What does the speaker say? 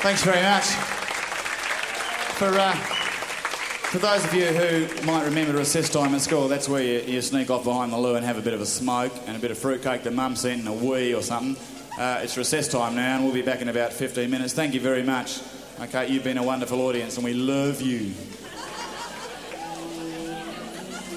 Thanks very much. For those of you who might remember recess time at school, that's where you sneak off behind the loo and have a bit of a smoke and a bit of fruitcake that mum sent and a wee or something. It's recess time now and we'll be back in about 15 minutes. Thank you very much. Okay, you've been a wonderful audience and we love you.